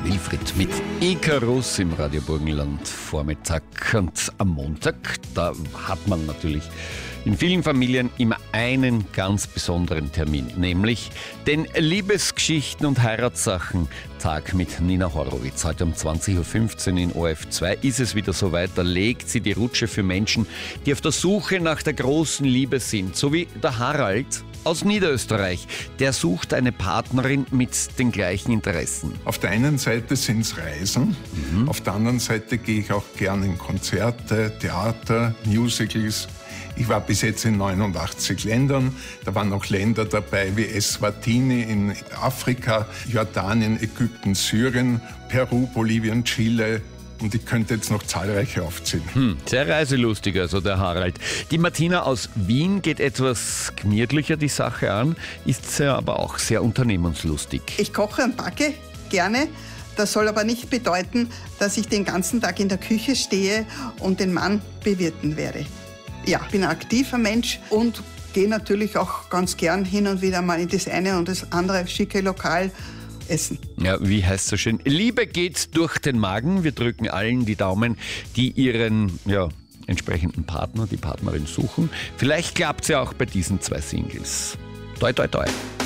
Wilfried mit Icarus im Radio Burgenland Vormittag. Und am Montag, da hat man natürlich in vielen Familien immer einen ganz besonderen Termin, nämlich den Liebesgeschichten- und Heiratssachen-Tag mit Nina Horowitz. Heute um 20.15 Uhr in ORF2 ist es wieder soweit. Da legt sie die Rutsche für Menschen, die auf der Suche nach der großen Liebe sind. So wie der Harald aus Niederösterreich. Der sucht eine Partnerin mit den gleichen Interessen. Auf der einen Seite sind es Reisen, auf der anderen Seite gehe ich auch gerne in Konzerte, Theater, Musicals. Ich war bis jetzt in 89 Ländern. Da waren auch Länder dabei wie Eswatini in Afrika, Jordanien, Ägypten, Syrien, Peru, Bolivien, Chile. Und ich könnte jetzt noch zahlreiche aufzählen. Sehr reiselustig, also der Harald. Die Martina aus Wien geht etwas gemütlicher die Sache an, ist aber auch sehr unternehmenslustig. Ich koche und backe gerne. Das soll aber nicht bedeuten, dass ich den ganzen Tag in der Küche stehe und den Mann bewirten werde. Ja, ich bin ein aktiver Mensch und gehe natürlich auch ganz gern hin und wieder mal in das eine und das andere schicke Lokal essen. Ja, wie heißt so schön? Liebe geht durch den Magen. Wir drücken allen die Daumen, die ihren entsprechenden Partner, die Partnerin suchen. Vielleicht klappt es ja auch bei diesen 2 Singles. Toi, toi, toi.